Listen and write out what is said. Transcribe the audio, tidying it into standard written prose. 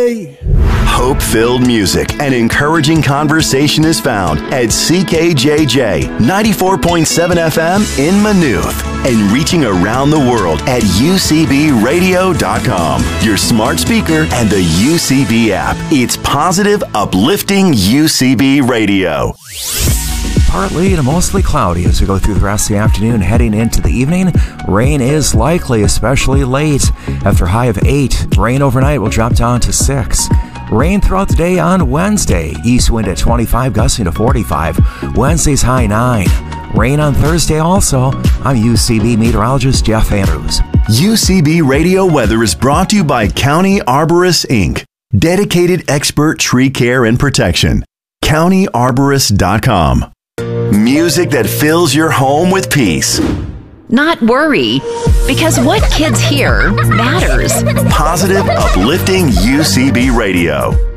day. Hope-filled music and encouraging conversation is found at CKJJ 94.7 FM in Maynooth and reaching around the world at UCBradio.com, your smart speaker and the UCB app. It's positive, uplifting UCB Radio. Partly to mostly cloudy as we go through the rest of the afternoon, heading into the evening. Rain is likely, especially late. After a high of 8, rain overnight will drop down to 6. Rain throughout the day on Wednesday. East wind at 25, gusting to 45. Wednesday's high 9. Rain on Thursday also. I'm UCB meteorologist Jeff Andrews. UCB Radio Weather is brought to you by County Arborists, Inc., dedicated expert tree care and protection. CountyArborist.com. Music that fills your home with peace. Not worry, because what kids hear matters. Positive, uplifting UCB Radio.